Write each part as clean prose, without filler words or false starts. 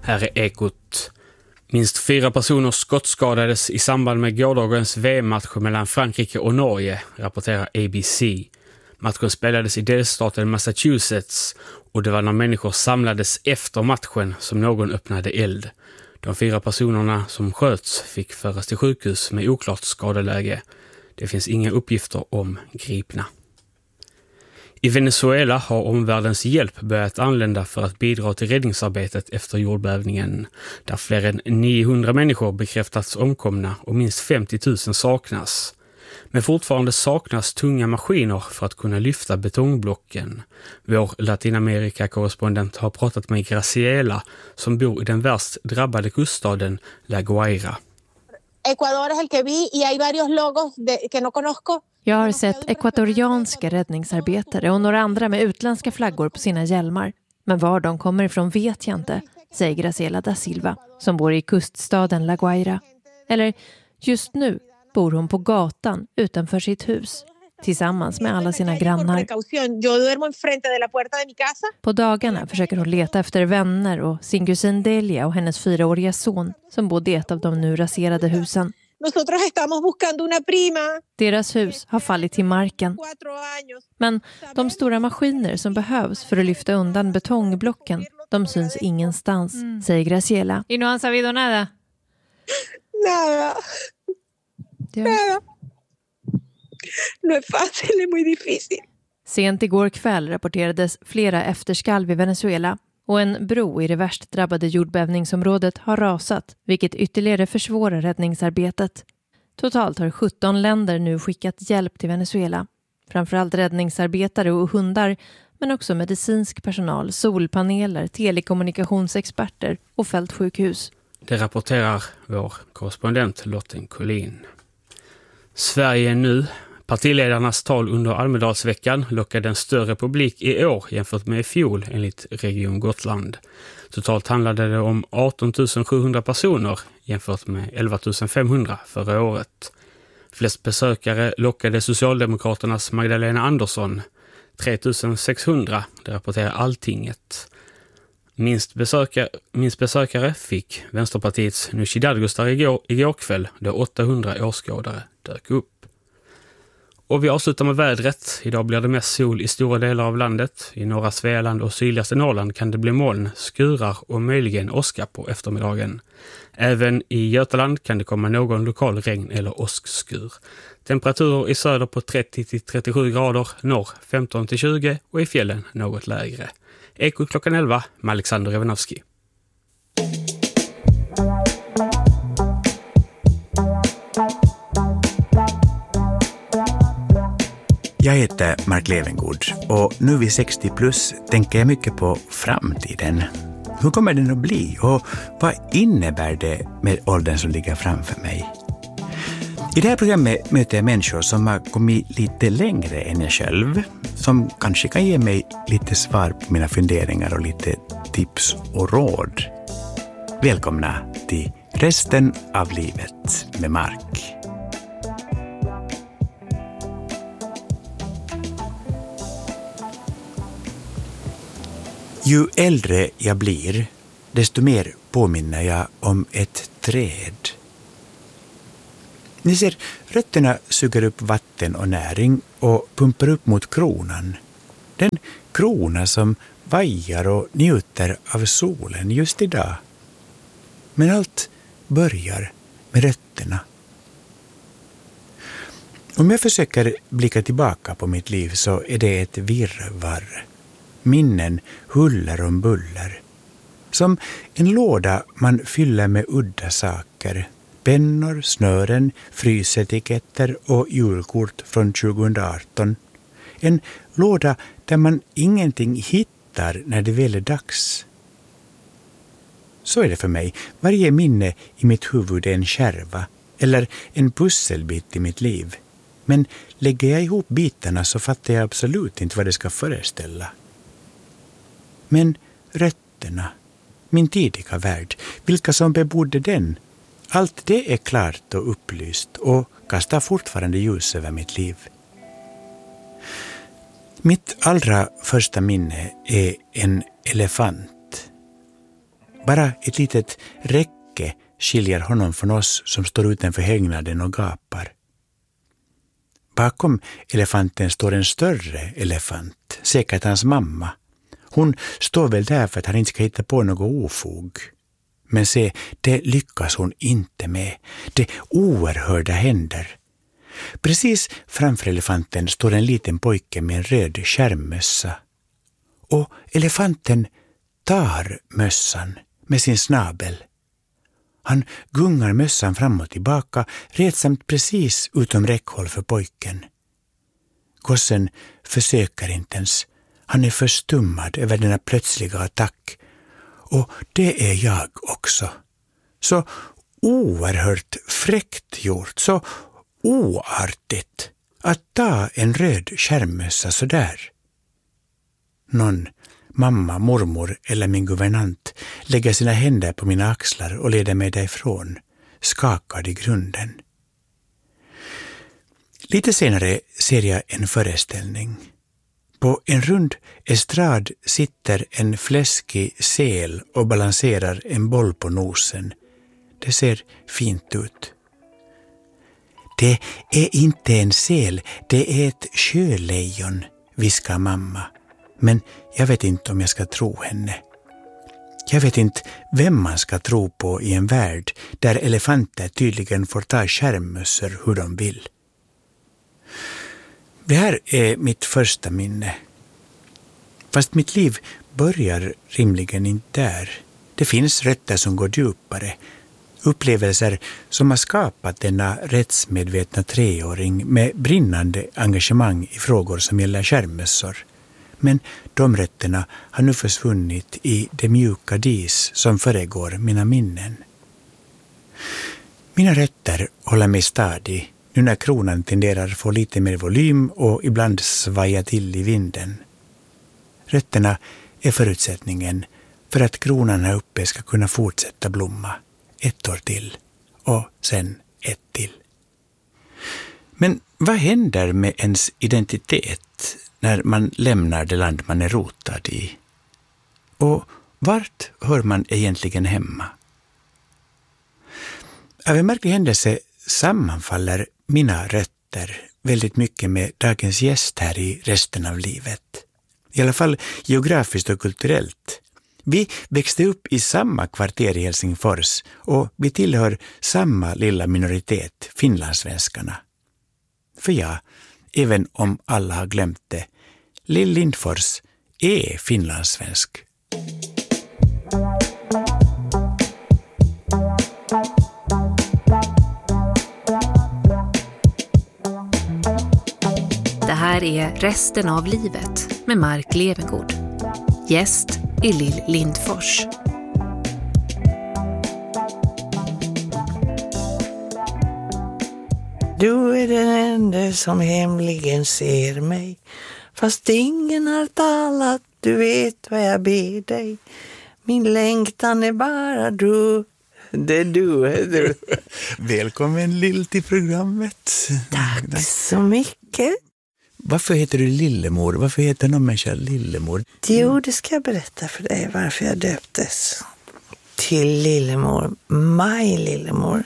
Här är Ekot. Minst 4 personer skottskadades i samband med gårdagens VM-match mellan Frankrike och Norge, rapporterar ABC. Matchen spelades i delstaten Massachusetts och det var när människor samlades efter matchen som någon öppnade eld. De 4 personerna som sköts fick föras till sjukhus med oklart skadeläge. Det finns inga uppgifter om gripna. I Venezuela har omvärldens hjälp börjat anlända för att bidra till räddningsarbetet efter jordbävningen, där fler än 900 människor bekräftats omkomna och minst 50 000 saknas. Men fortfarande saknas tunga maskiner för att kunna lyfta betongblocken. Vår Latinamerika-korrespondent har pratat med Graciela som bor i den värst drabbade kuststaden La Guaira. Ecuador es el que vi y hay varios logos que no conozco. Jag har sett ekvatorianska räddningsarbetare och några andra med utländska flaggor på sina hjälmar. Men var de kommer ifrån vet jag inte, säger Graciela da Silva som bor i kuststaden La Guaira. Eller just nu bor hon på gatan utanför sitt hus tillsammans med alla sina grannar. På dagarna försöker hon leta efter vänner och sin kusin Delia och hennes 4-åriga son som bodde i ett av de nu raserade husen. Deras hus har fallit till marken. Men de stora maskiner som behövs för att lyfta undan betongblocken, de syns ingenstans, säger Graciela. Y no han sabido nada. Nada. Nada. No es fácil, es muy difícil. Sent igår kväll rapporterades flera efterskalv i Venezuela och en bro i det värst drabbade jordbävningsområdet har rasat, vilket ytterligare försvårar räddningsarbetet. Totalt har 17 länder nu skickat hjälp till Venezuela. Framförallt räddningsarbetare och hundar, men också medicinsk personal, solpaneler, telekommunikationsexperter och fältsjukhus. Det rapporterar vår korrespondent Lotten Collin. Sverige nu. Partiledarnas tal under Almedalsveckan lockade en större publik i år jämfört med i fjol enligt Region Gotland. Totalt handlade det om 18 700 personer jämfört med 11 500 förra året. Flest besökare lockade Socialdemokraternas Magdalena Andersson, 3 600, det rapporterar Alltinget. Minst besökare fick Vänsterpartiets Nooshi Dadgostar igår kväll då 800 åskådare dök upp. Och vi avslutar med vädret. Idag blir det mest sol i stora delar av landet. I norra Svealand och sydligaste Norrland kan det bli moln, skurar och möjligen åska på eftermiddagen. Även i Götaland kan det komma någon lokal regn- eller åskskur. Temperaturer i söder på 30-37 grader, norr 15-20 och i fjällen något lägre. Ekot klockan 11 med Alexander Revenowski. Jag heter Mark Levengood och nu vid 60 plus tänker jag mycket på framtiden. Hur kommer den att bli och vad innebär det med åldern som ligger framför mig? I det här programmet möter jag människor som har kommit lite längre än jag själv, som kanske kan ge mig lite svar på mina funderingar och lite tips och råd. Välkomna till resten av livet med Mark. Ju äldre jag blir, desto mer påminner jag om ett träd. Ni ser, rötterna suger upp vatten och näring och pumpar upp mot kronan. Den krona som vajar och njuter av solen just idag. Men allt börjar med rötterna. Om jag försöker blicka tillbaka på mitt liv så är det ett virrvarr. Minnen huller om buller. Som en låda man fyller med udda saker. Pennor, snören, frysetiketter och julkort från 2018. En låda där man ingenting hittar när det väl är dags. Så är det för mig. Varje minne i mitt huvud är en kärva eller en pusselbit i mitt liv. Men lägger jag ihop bitarna så fattar jag absolut inte vad det ska föreställa. Men rötterna, min tidiga värld, vilka som bebodde den, allt det är klart och upplyst och kastar fortfarande ljus över mitt liv. Mitt allra första minne är en elefant. Bara ett litet räcke skiljer honom från oss som står utanför hägnaden och gapar. Bakom elefanten står en större elefant, säkert hans mamma. Hon står väl där för att han inte ska hitta på något ofog. Men se, det lyckas hon inte med. Det oerhörda händer. Precis framför elefanten står en liten pojke med en röd skärmmössa. Och elefanten tar mössan med sin snabel. Han gungar mössan fram och tillbaka, retsamt precis utom räckhåll för pojken. Gossen försöker inte ens. Han är förstummad över denna plötsliga attack. Och det är jag också. Så oerhört fräckt gjort, så oartigt att ta en röd skärmmössa så där. Någon, mamma, mormor eller min guvernant lägger sina händer på mina axlar och leder mig därifrån, skakad i grunden. Lite senare ser jag en föreställning. På en rund estrad sitter en fläskig sel och balanserar en boll på nosen. Det ser fint ut. Det är inte en sel, det är ett sjölejon, viskar mamma. Men jag vet inte om jag ska tro henne. Jag vet inte vem man ska tro på i en värld där elefanter tydligen får ta skärmmössor hur de vill. Det här är mitt första minne. Fast mitt liv börjar rimligen inte där. Det finns rötter som går djupare. Upplevelser som har skapat denna rättsmedvetna 3-åring med brinnande engagemang i frågor som gäller skärmmössor. Men de rötterna har nu försvunnit i det mjuka dis som föregår mina minnen. Mina rötter håller mig stadig nu när kronan tenderar få lite mer volym och ibland svaja till i vinden. Rötterna är förutsättningen för att kronan här uppe ska kunna fortsätta blomma 1 år till och sen 1 till. Men vad händer med ens identitet när man lämnar det land man är rotad i? Och vart hör man egentligen hemma? Av en märklig händelse sammanfaller mina rötter väldigt mycket med dagens gäst här i resten av livet. I alla fall geografiskt och kulturellt. Vi växte upp i samma kvarter i Helsingfors och vi tillhör samma lilla minoritet, finlandssvenskarna. För jag, även om alla har glömt det, Lill Lindfors är finlandssvensk. Det här är Resten av livet med Mark Levengood. Gäst är Lill Lindfors. Du är den enda som hemligen ser mig. Fast ingen har talat, du vet vad jag ber dig. Min längtan är bara du. Det är du. Välkommen Lill till programmet. Tack så mycket. Varför heter du Lillemor? Varför heter någon människa Lillemor? Jo, det ska jag berätta för dig varför jag döptes till Lillemor. Maj Lillemor.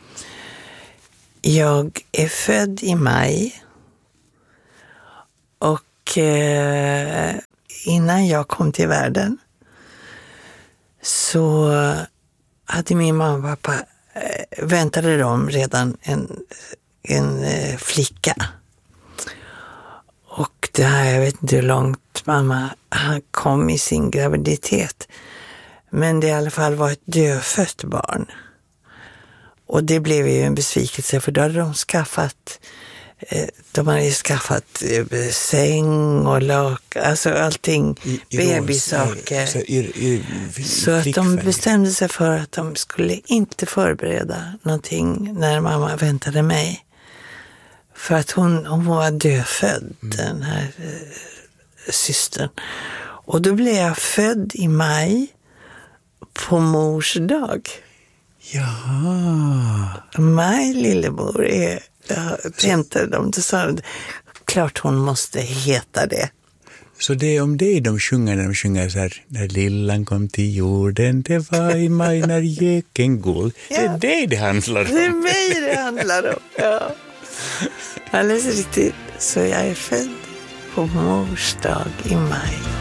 Jag är född i maj och innan jag kom till världen så hade min mamma och pappa väntade de redan en flicka. Och det här, jag vet inte hur långt mamma kom i sin graviditet. Men det i alla fall var ett dödfött barn. Och det blev ju en besvikelse för då hade de hade skaffat säng och alltså allting, bebissaker. Så att de bestämde sig för att de skulle inte förbereda någonting när mamma väntade mig. För att hon var dödfödd, den här systern. Och då blev jag född i maj på mors dag. Jaha. Maj Lillemor tänkte de, det sa klart hon måste heta det. Så det är om det de sjunger när de sjunger så här, när lillan kom till jorden, det var i maj när geken gol. Ja. Det är det handlar om. Det är mig det handlar om, ja. Alldeles riktigt. Så jag är född på mors dag i maj.